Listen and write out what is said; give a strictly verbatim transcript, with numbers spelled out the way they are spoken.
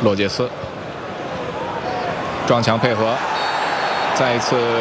罗杰斯撞墙配合，再一次